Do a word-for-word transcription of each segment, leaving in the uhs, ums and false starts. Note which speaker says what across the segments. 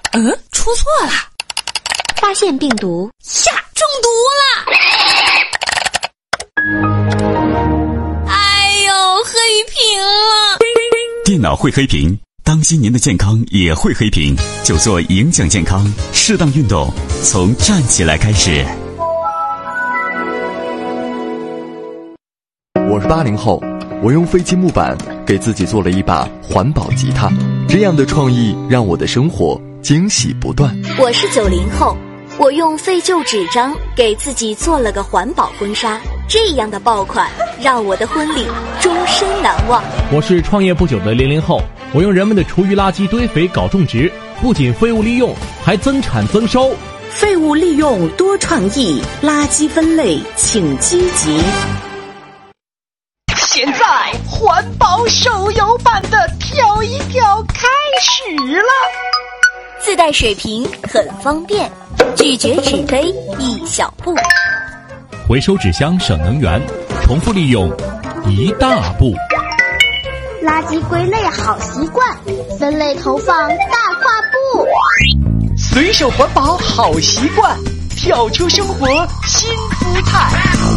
Speaker 1: 嗯，出错了，
Speaker 2: 发现病毒
Speaker 1: 呀，中毒了！哎呦，黑屏了！
Speaker 3: 电脑会黑屏，当心您的健康也会黑屏，就做影响健康，适当运动，从站起来开始。
Speaker 4: 我是八零后，我用废弃木板给自己做了一把环保吉他，这样的创意让我的生活惊喜不断。
Speaker 2: 我是九零后，我用废旧纸张给自己做了个环保婚纱，这样的爆款让我的婚礼终身难忘。
Speaker 5: 我是创业不久的零零后，我用人们的厨余垃圾堆肥搞种植，不仅废物利用，还增产增收。
Speaker 6: 废物利用多创意，垃圾分类请积极。
Speaker 7: 现在环保手游版的跳一跳开始了，
Speaker 2: 自带水瓶很方便，拒绝纸杯一小步，
Speaker 5: 回收纸箱省能源，重复利用一大步。
Speaker 8: 垃圾归类好习惯，分类投放大跨步。
Speaker 7: 随手环保好习惯，跳出生活新姿态。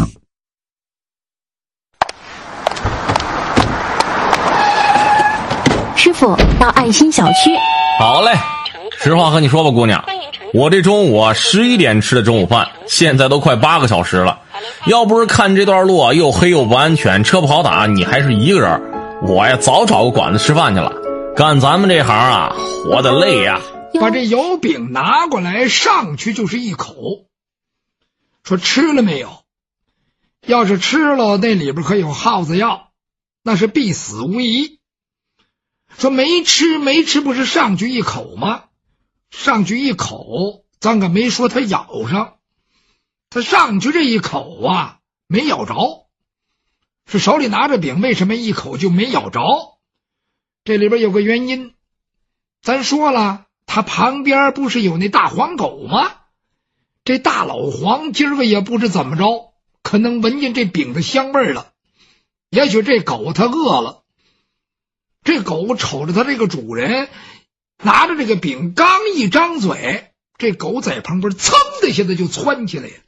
Speaker 2: 师傅，到爱心小区。
Speaker 9: 好嘞，实话和你说吧，姑娘，我这中午啊十一点吃的中午饭，现在都快八个小时了。要不是看这段路啊又黑又不安全，车不好打，你还是一个人，我呀早找个馆子吃饭去了。干咱们这行啊，活得累呀、
Speaker 10: 啊。把这油饼拿过来，上去就是一口，说吃了没有？要是吃了，那里边可有耗子药，那是必死无疑。说没吃没吃不是上去一口吗？上去一口，咱可没说他咬上，他上去这一口啊没咬着，是手里拿着饼，为什么一口就没咬着？这里边有个原因，咱说了，他旁边不是有那大黄狗吗？这大老黄今儿个也不知怎么着，可能闻见这饼的香味了，也许这狗它饿了。这狗瞅着它这个主人拿着这个饼，刚一张嘴，这狗在旁边噌的一下子就窜起来了，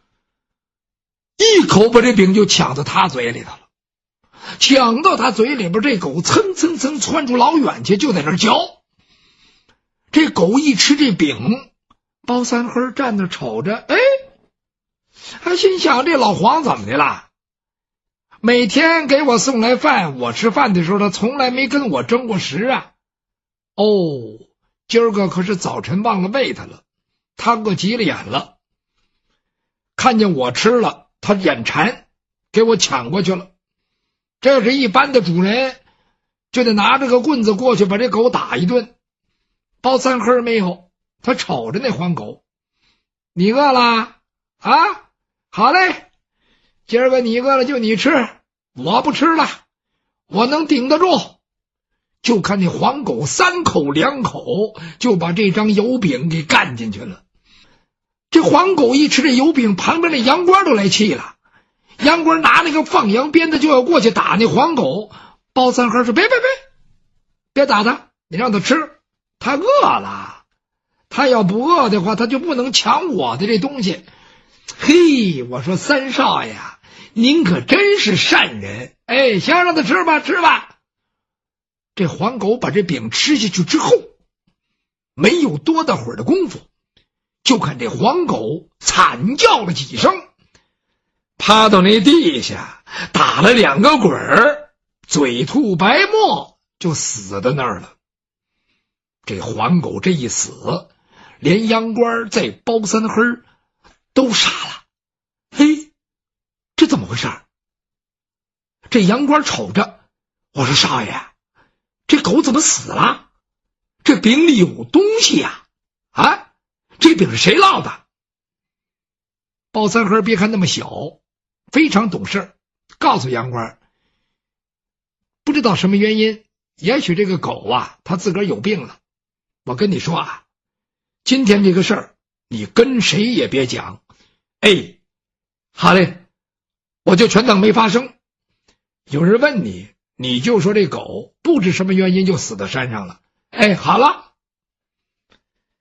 Speaker 10: 一口把这饼就抢到他嘴里头了。抢到他嘴里边，这狗蹭蹭蹭窜出老远去，就在那嚼。这狗一吃这饼，包三黑站那瞅着，哎，还心想这老黄怎么的了？每天给我送来饭，我吃饭的时候他从来没跟我争过食啊。哦，今儿个可是早晨忘了喂他了，他个急了眼了，看见我吃了，他眼馋，给我抢过去了。这是一般的主人就得拿着个棍子过去把这狗打一顿。包三黑没有，他瞅着那黄狗，你饿了啊？好嘞，今儿个你饿了就你吃，我不吃了，我能顶得住。就看那黄狗三口两口就把这张油饼给干进去了。这黄狗一吃这油饼，旁边那羊倌都来气了，羊倌拿那个放羊鞭子就要过去打那黄狗。包三黑说别别别别打他，你让他吃，他饿了，他要不饿的话他就不能抢我的这东西。嘿，我说三少爷，您可真是善人。哎，行，让他吃吧吃吧。这黄狗把这饼吃下去之后，没有多大会儿的功夫，就看这黄狗惨叫了几声，趴到那地下打了两个滚儿，嘴吐白沫，就死在那儿了。这黄狗这一死，连羊倌在包三黑都傻了。嘿，这怎么回事？这羊倌瞅着我说，少爷，这狗怎么死了？这饼里有东西呀！啊，这饼是谁烙的？包三黑别看那么小，非常懂事，告诉羊倌，不知道什么原因，也许这个狗啊它自个儿有病了。我跟你说啊，今天这个事儿你跟谁也别讲。哎，好嘞，我就全当没发生。有人问你，你就说这狗不知什么原因就死到山上了。哎，好了。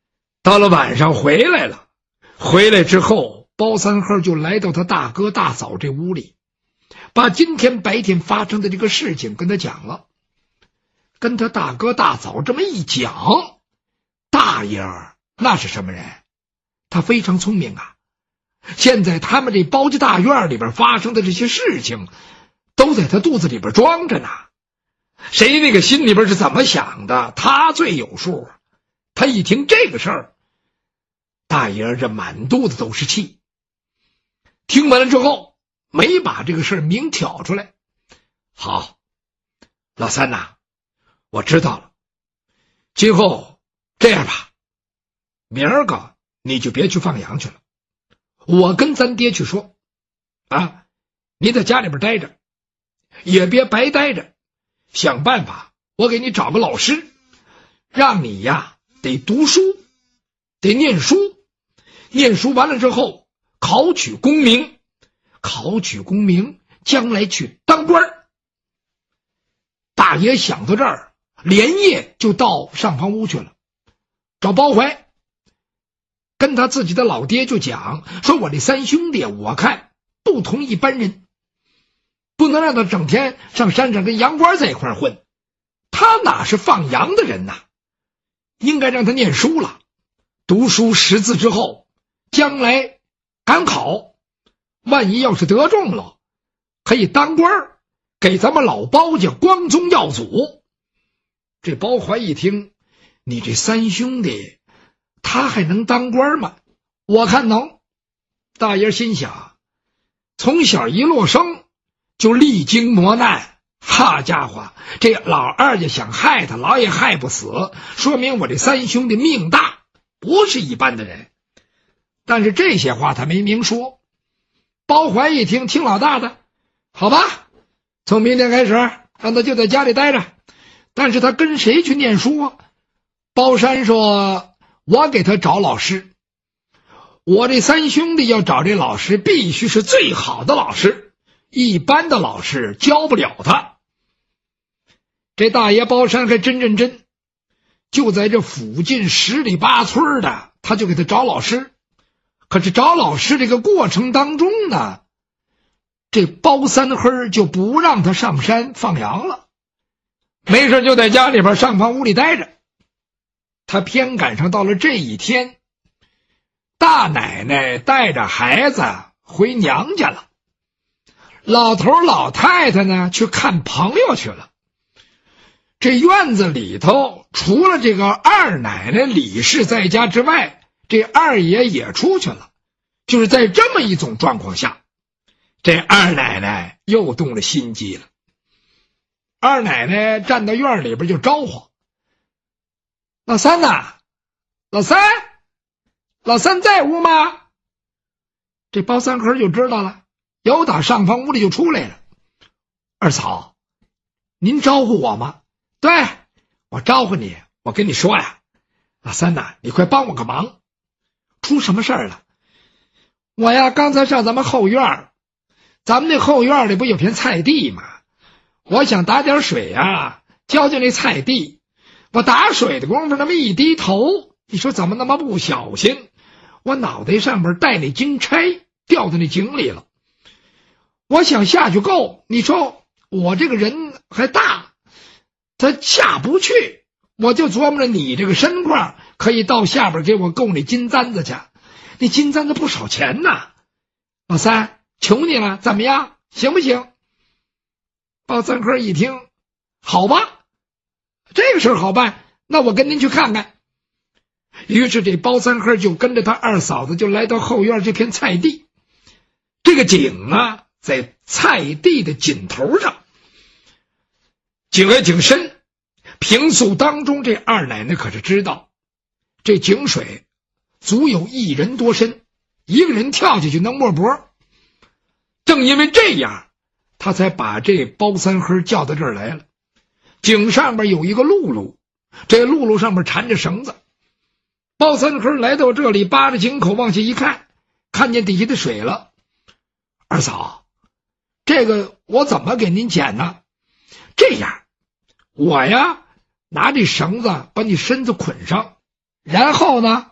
Speaker 10: 到了晚上回来了，回来之后，包三黑就来到他大哥大嫂这屋里，把今天白天发生的这个事情跟他讲了。跟他大哥大嫂这么一讲，大爷儿那是什么人？他非常聪明啊！现在他们这包家大院里边发生的这些事情，都在他肚子里边装着呢。谁那个心里边是怎么想的，他最有数。他一听这个事儿，大爷儿这满肚子都是气。听完了之后，没把这个事儿明挑出来。好，老三呐，我知道了。今后这样吧，明儿个你就别去放羊去了，我跟咱爹去说啊，你在家里边待着，也别白待着，想办法我给你找个老师，让你呀得读书，得念书，念书完了之后考取功名，考取功名将来去当官。大爷想到这儿，连夜就到上房屋去了，找包怀，跟他自己的老爹就讲说，我这三兄弟我看不同一般人，不能让他整天上山上跟羊倌在一块混，他哪是放羊的人呐，应该让他念书了，读书识字之后，将来赶考，万一要是得中了，可以当官，给咱们老包家光宗耀祖。这包怀一听，你这三兄弟他还能当官吗？我看能。大爷心想，从小一落生就历经磨难，好家伙，这老二家想害他，老也害不死，说明我这三兄弟命大，不是一般的人。但是这些话他没明说。包怀一听，听老大的，好吧，从明天开始让他就在家里待着，但是他跟谁去念书啊？包山说，我给他找老师，我这三兄弟要找这老师必须是最好的老师，一般的老师教不了他。这大爷包山还真认真，就在这附近十里八村的，他就给他找老师。可是找老师这个过程当中呢，这包三黑就不让他上山放羊了，没事就在家里边上房屋里待着。他偏赶上到了这一天，大奶奶带着孩子回娘家了，老头老太太呢去看朋友去了。这院子里头除了这个二奶奶李氏在家之外，这二爷也出去了。就是在这么一种状况下，这二奶奶又动了心机了。二奶奶站到院里边就招呼，老三呐，老三，老三在屋吗？这包三黑就知道了，由打上房屋里就出来了。二嫂，您招呼我吗？对，我招呼你，我跟你说呀，老三呐，你快帮我个忙。出什么事儿了？我呀刚才上咱们后院，咱们那后院里不有片菜地吗？我想打点水啊，浇浇那菜地。我打水的功夫那么一低头，你说怎么那么不小心，我脑袋上面带那金钗掉到那井里了。我想下去够，你说我这个人还大，他下不去，我就琢磨着你这个身块可以到下边给我够那金簪子去，那金簪子不少钱呐。老三，求你了，怎么样，行不行？包三黑一听，好吧，这个事儿好办，那我跟您去看看。于是这包三黑就跟着他二嫂子就来到后院这片菜地。这个井啊在菜地的尽头上，井也挺深，平素当中这二奶奶可是知道，这井水足有一人多深，一个人跳下去能没脖。正因为这样，他才把这包三黑叫到这儿来了。井上边有一个辘轳，这辘轳上面缠着绳子。包三黑来到这里，扒着井口往下一看，看见底下的水了。二嫂，这个我怎么给您捡呢？这样，我呀拿这绳子把你身子捆上，然后呢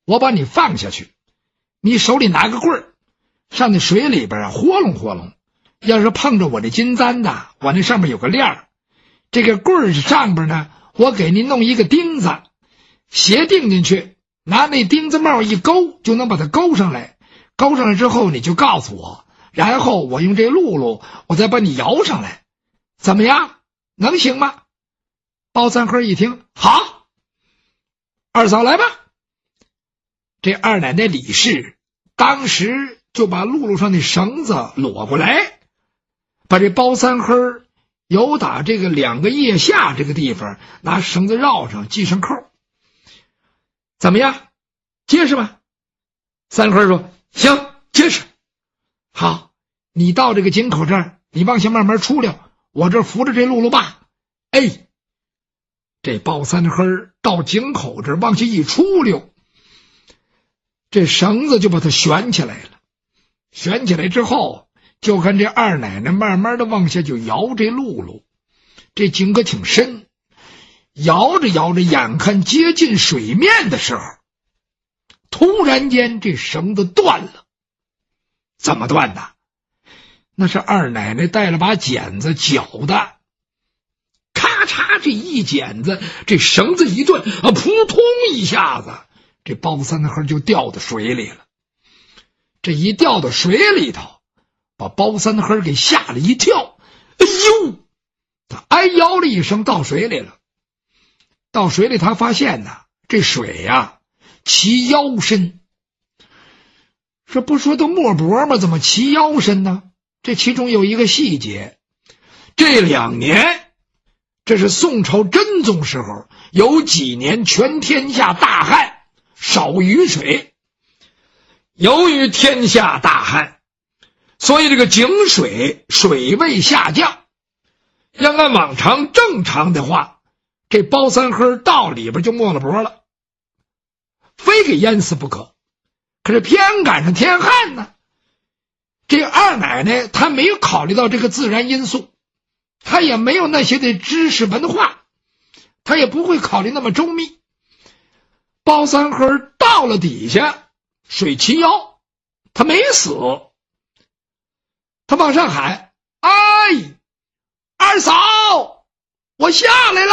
Speaker 10: 我把你放下去，你手里拿个棍儿，上那水里边啊活拢活拢，要是碰着我这金簪的，我那上面有个链儿，这个棍儿上边呢，我给您弄一个钉子，斜钉进去，拿那钉子帽一勾，就能把它勾上来。勾上来之后，你就告诉我，然后我用这辘轳，我再把你摇上来，怎么样？能行吗？包三黑一听，好，二嫂来吧。这二奶奶李氏当时就把辘轳上的绳子裸过来，把这包三黑由打这个两个腋下这个地方拿绳子绕上，系上扣。怎么样？结实吗？三黑说行，结实。好，你到这个井口这儿，你往下慢慢出溜，我这扶着这辘轳把。哎，这包三黑到井口这儿往下一出溜，这绳子就把它悬起来了。悬起来之后，就看这二奶奶慢慢的往下就摇这辘轳，这井可挺深，摇着摇着，眼看接近水面的时候，突然间这绳子断了。怎么断的？那是二奶奶带了把剪子绞的，咔嚓这一剪子，这绳子一断，啊，扑通一下子，这包三黑就掉到水里了。这一掉到水里头，把包三黑给吓了一跳，哎呦，他哎呦了一声到水里了。到水里他发现呢，这水呀、啊、齐腰深。这不说都没脖吗？怎么齐腰深呢？这其中有一个细节，这两年，这是宋朝真宗时候，有几年全天下大旱，少雨水。由于天下大旱，所以这个井水水位下降。要按往常正常的话，这包三黑到里边就没了脖了，非给淹死不可。可是偏赶上天旱呢，这二奶奶她没有考虑到这个自然因素，她也没有那些的知识文化，她也不会考虑那么周密。包三黑到了底下，水齐腰，他没死，他往上喊：哎，二嫂，我下来了。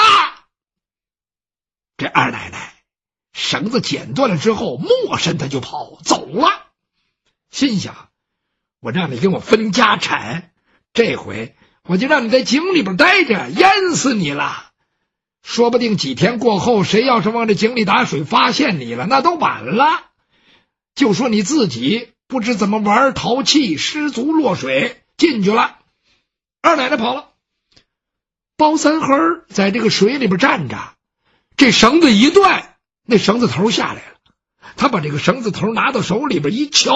Speaker 10: 这二奶奶绳子剪断了之后，没身他就跑走了，心想：我让你跟我分家产，这回我就让你在井里边待着，淹死你了。说不定几天过后，谁要是往这井里打水发现你了，那都晚了。就说你自己不知怎么玩淘气，失足落水进去了。二奶奶跑了，包三黑在这个水里边站着，这绳子一断，那绳子头下来了，他把这个绳子头拿到手里边一瞧，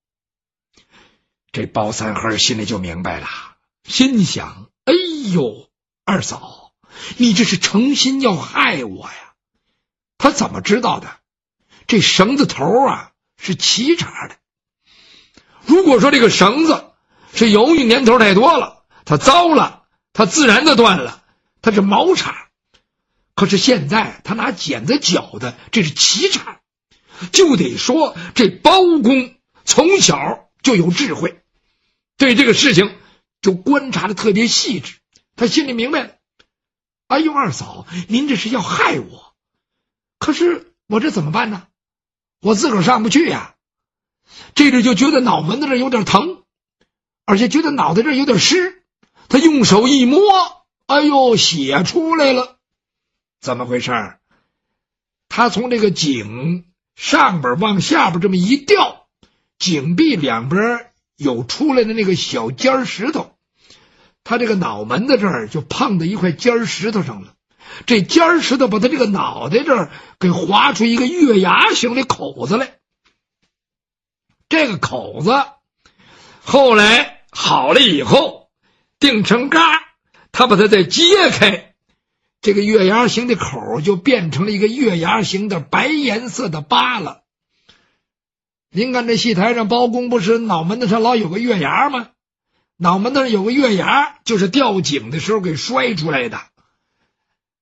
Speaker 10: 这包三黑心里就明白了，心想：哎呦，二嫂，你这是诚心要害我呀。他怎么知道的？这绳子头啊是齐茬的，如果说这个绳子是由于年头太多了，它糟了，它自然的断了，它是毛茬。可是现在他拿剪子绞的，这是齐茬，就得说这包公从小就有智慧，对这个事情就观察的特别细致。他心里明白了，哎呦，二嫂，您这是要害我，可是我这怎么办呢？我自个儿上不去呀。这阵就觉得脑门子这有点疼，而且觉得脑袋这有点湿，他用手一摸，哎呦，血出来了。怎么回事？他从这个井上边往下边这么一掉，井壁两边有出来的那个小尖石头，他这个脑门子这儿就碰到一块尖石头上了，这尖石头把他这个脑袋这儿给划出一个月牙形的口子来。这个口子后来好了以后定成嘎，他把它再揭开，这个月牙形的口就变成了一个月牙形的白颜色的疤了。您看这戏台上包公不是脑门子上老有个月牙吗？脑门子上有个月牙，就是掉井的时候给摔出来的。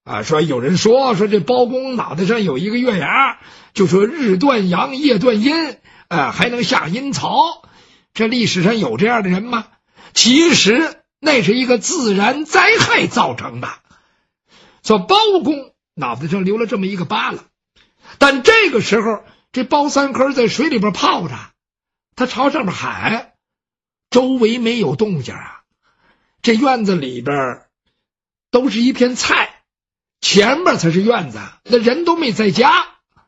Speaker 10: 啊，说有人说说这包公脑袋上有一个月牙，就说日断阳夜断阴，啊，还能下阴曹。这历史上有这样的人吗？其实那是一个自然灾害造成的。说包公脑袋上留了这么一个疤了，但这个时候这包三黑在水里边泡着，他朝上面喊，周围没有动静啊。这院子里边都是一片菜，前面才是院子，那人都没在家。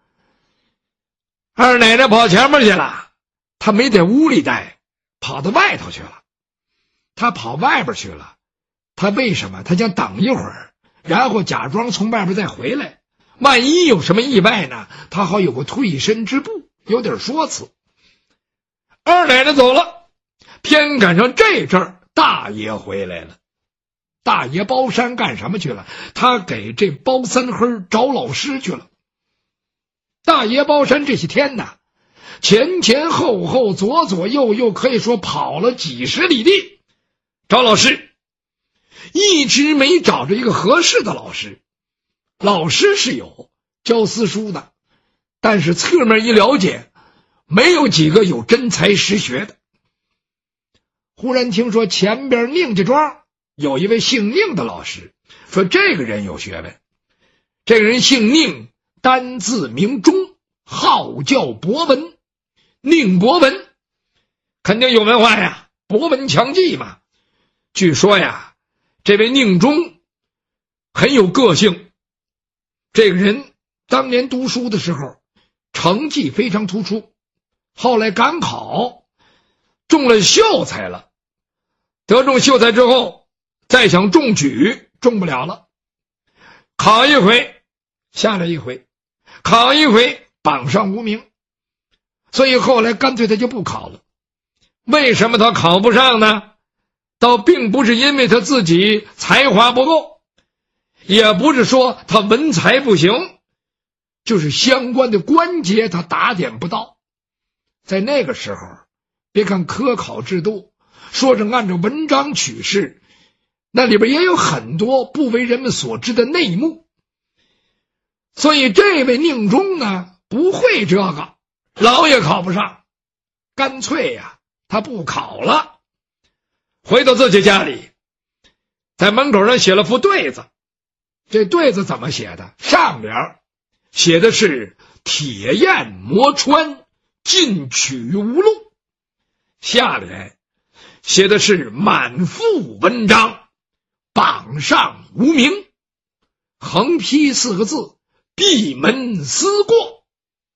Speaker 10: 二奶奶跑前面去了，他没在屋里待，跑到外头去了。他跑外边去了，他为什么？他想等一会儿，然后假装从外边再回来，万一有什么意外呢，他好有个退身之步，有点说辞。二奶奶走了，偏赶上这阵儿大爷回来了。大爷包山干什么去了？他给这包三黑找老师去了。大爷包山这些天呢，前前后后左左右右，可以说跑了几十里地找老师，一直没找着一个合适的老师。老师是有教私书的，但是侧面一了解，没有几个有真才实学的。忽然听说前边宁家庄有一位姓宁的老师，说这个人有学问。这个人姓宁，单字名忠，号叫博文，宁博文，肯定有文化呀，博闻强记嘛。据说呀，这位宁忠很有个性。这个人当年读书的时候成绩非常突出，后来赶考中了秀才了，得中秀才之后再想中举中不了了，考一回下来一回，考一回榜上无名，所以后来干脆他就不考了。为什么他考不上呢？倒并不是因为他自己才华不够，也不是说他文采不行，就是相关的关节他打点不到。在那个时候，别看科考制度说是按照文章取士，那里边也有很多不为人们所知的内幕。所以这位宁忠呢，不会这个，老也考不上，干脆呀，他不考了。回到自己家里，在门口上写了副对子。这对子怎么写的？上边写的是铁砚磨穿，进取无路，下联写的是满腹文章，榜上无名，横批四个字，闭门思过。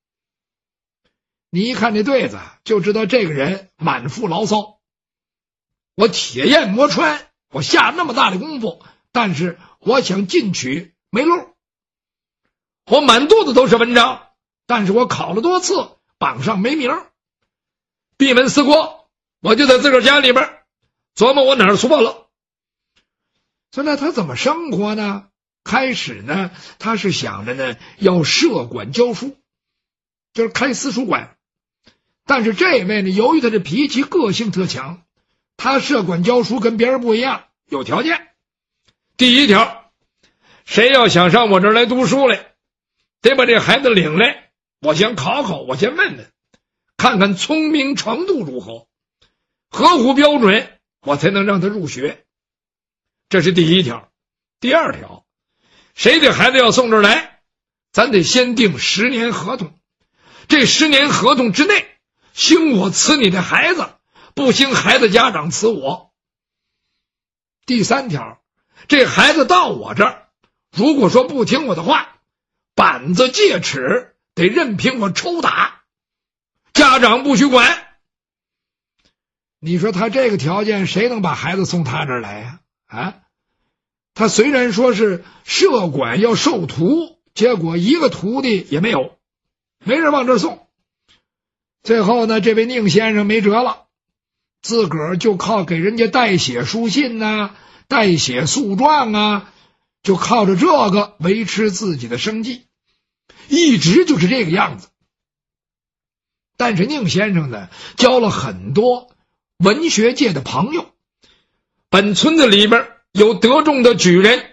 Speaker 10: 你一看这对子就知道这个人满腹牢骚。我铁砚磨穿，我下那么大的功夫，但是我想进取没路。我满肚子都是文章，但是我考了多次，榜上没名。闭门思过，我就在自个儿家里边琢磨我哪儿错了。所以那他怎么生活呢？开始呢，他是想着呢要设馆教书，就是开私塾馆。但是这位呢，由于他的脾气个性特强，他设馆教书跟别人不一样，有条件。第一条，谁要想上我这儿来读书来，得把这孩子领来，我先考考，我先问问，看看聪明程度如何，合乎标准，我才能让他入学。这是第一条。第二条，谁的孩子要送这儿来，咱得先定十年合同，这十年合同之内，兴我辞你的孩子，不兴孩子家长辞我。第三条，这孩子到我这儿，如果说不听我的话，板子戒尺得任凭我抽打，家长不许管。你说他这个条件，谁能把孩子送他这儿来呀？啊，他虽然说是设馆要授徒，结果一个徒弟也没有，没人往这儿送。最后呢，这位宁先生没辙了，自个儿就靠给人家代写书信啊，代写诉状啊，就靠着这个维持自己的生计，一直就是这个样子。但是宁先生呢，交了很多文学界的朋友，本村子里边有得中的举人，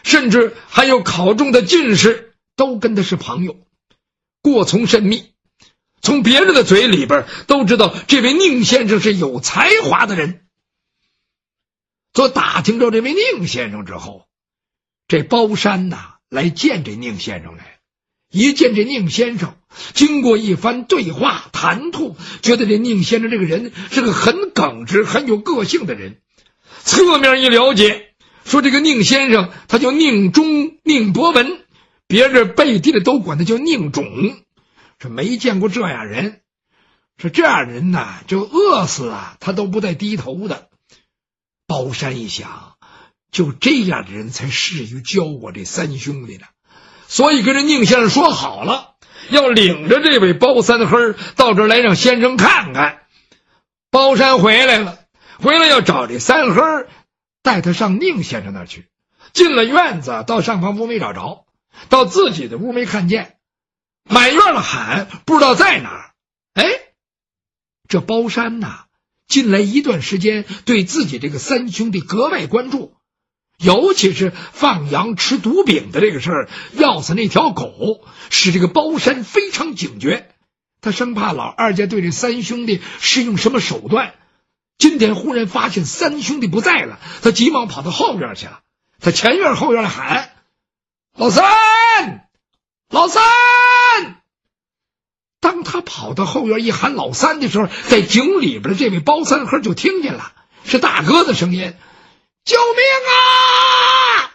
Speaker 10: 甚至还有考中的进士，都跟他是朋友，过从甚密。从别人的嘴里边都知道这位宁先生是有才华的人。做打听着这位宁先生之后，这包山呐来见这宁先生来。一见这宁先生，经过一番对话谈吐，觉得这宁先生这个人是个很耿直很有个性的人。侧面一了解，说这个宁先生他叫宁忠、宁伯文，别人背地里都管他叫宁种，是没见过这样人。说这样人呐，就饿死啊他都不带低头的。包山一想，就这样的人才适于教我这三兄弟呢，所以跟这宁先生说好了，要领着这位包三黑到这儿来让先生看看。包山回来了，回来要找这三黑带他上宁先生那儿去。进了院子，到上房屋没找着，到自己的屋没看见，满院了喊不知道在哪儿。哎，这包山呐近来一段时间对自己这个三兄弟格外关注，尤其是放羊吃毒饼的这个事儿，要死那条狗，使这个包山非常警觉。他生怕老二家对这三兄弟是用什么手段。今天忽然发现三兄弟不在了，他急忙跑到后院去了。他前院后院来喊老三，老三。当他跑到后院一喊老三的时候，在井里边的这位包三黑就听见了，是大哥的声音，救命啊！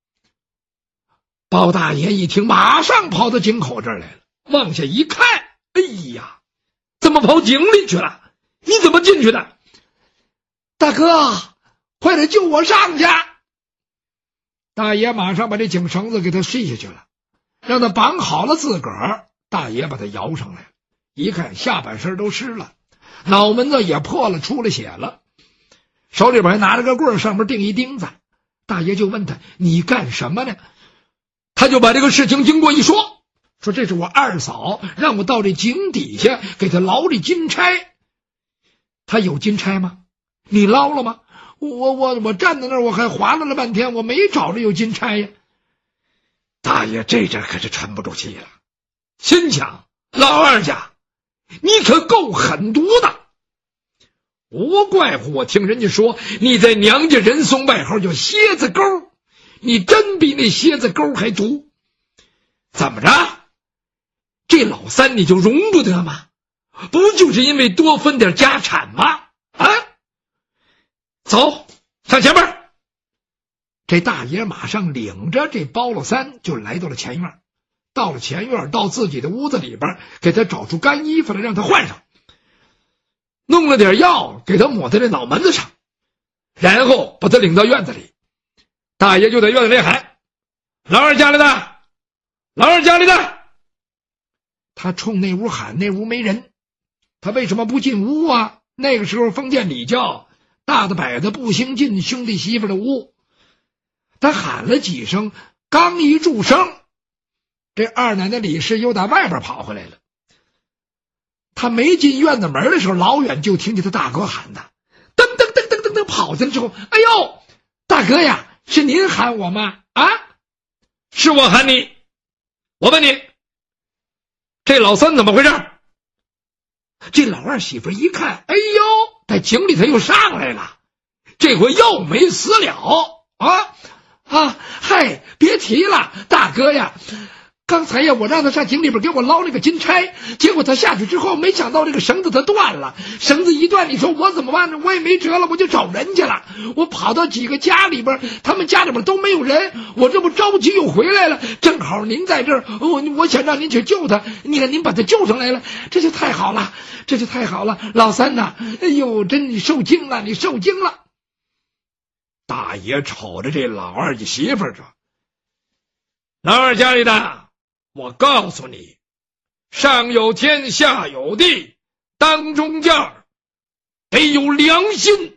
Speaker 10: 包大爷一听，马上跑到井口这儿来了，往下一看，哎呀，怎么跑井里去了？你怎么进去的？大哥，快点救我上去！大爷马上把这井绳子给他系下去了，让他绑好了自个儿。大爷把他摇上来，一看下半身都湿了，脑门子也破了，出了血了，手里边还拿着个棍，上面钉一钉子。大爷就问他，你干什么呢？他就把这个事情经过一说，说这是我二嫂让我到这井底下给他捞这金钗。他有金钗吗？你捞了吗？我我我站在那儿，我还划拉了半天，我没找着有金钗呀。大爷这阵可是沉不住气了，心想，老二家你可够狠毒的，无怪乎我听人家说你在娘家人送外号叫蝎子钩，你真比那蝎子钩还毒。怎么着，这老三你就容不得吗？不就是因为多分点家产吗？啊，走上前面。这大爷马上领着这包老三就来到了前院。到了前院，到自己的屋子里边，给他找出干衣服来让他换上，弄了点药给他抹在这脑门子上，然后把他领到院子里。大爷就在院子里喊，老二家里的，老二家里的。他冲那屋喊，那屋没人，他为什么不进屋啊？那个时候封建礼教，大的摆的不兴进兄弟媳妇的屋。他喊了几声，刚一住声，这二奶奶李氏又打外边跑回来了。他没进院子门的时候，老远就听见他大哥喊他，噔噔噔噔噔噔跑进来之后，哎呦，大哥呀，是您喊我吗？啊，是我喊你。我问你，这老三怎么回事？这老二媳妇一看，哎呦，在井里头又上来了，这回又没死了啊啊！嗨，别提了，大哥呀，刚才呀，我让他上井里边给我捞那个金钗，结果他下去之后，没想到这个绳子它断了，绳子一断，你说我怎么办呢？我也没辙了，我就找人去了。我跑到几个家里边，他们家里边都没有人，我这不着急又回来了，正好您在这儿，我我想让您去救他，你看您把他救上来了，这就太好了，这就太好了。老三呐，哎呦，真你受惊了，你受惊了。大爷瞅着这老二家媳妇儿说，老二家里的，我告诉你，上有天下有地，当中间得有良心。